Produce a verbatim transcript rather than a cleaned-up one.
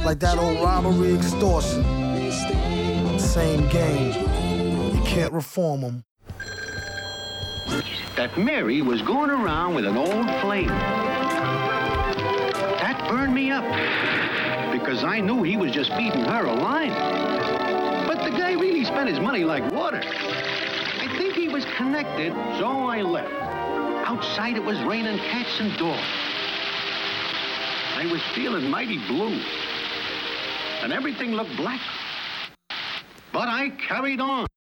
Like that old robbery extortion. Same game. You can't reform them. That Mary was going around with an old flame. That burned me up. Because I knew he was just feeding her a line. But the guy really spent his money like water. I think he was connected, so I left. Outside it was raining cats and dogs. I was feeling mighty blue. And everything looked black. But I carried on.